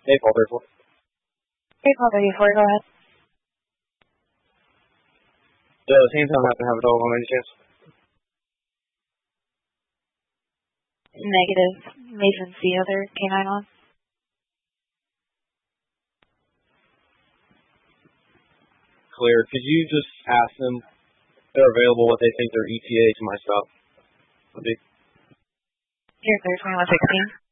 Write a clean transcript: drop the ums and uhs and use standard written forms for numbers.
Hey, Paul 34. Hey, Paul 34, go ahead. Does Hampton happen to have a dog on any chance? Negative. Mason C. Other K9 on. Clear. Could you just ask them if they're available, what they think their ETA to my stop would be? Here, clear 2116.